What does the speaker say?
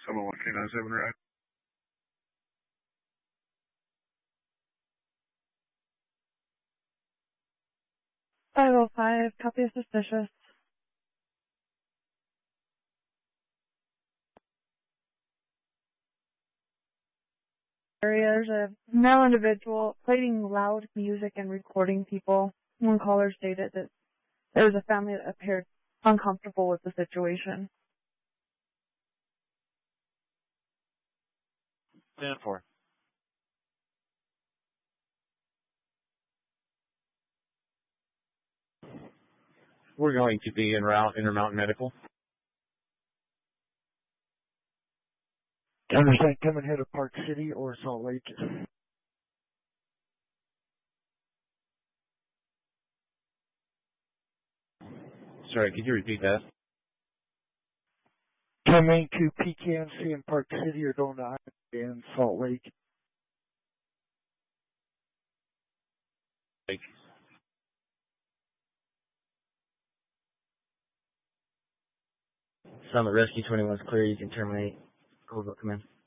701K97 right. 505, copy of suspicious. There's a male individual playing loud music and recording people. One caller stated that there was a family that appeared uncomfortable with the situation. 10-4. We're going to be en route, Intermountain Medical. Understand, coming ahead of Park City or Salt Lake. Sorry, could you repeat that? Coming to PKMC in Park City or going to Iowa in Salt Lake. Summit Rescue 21 is clear. You can terminate. Overbook, come in.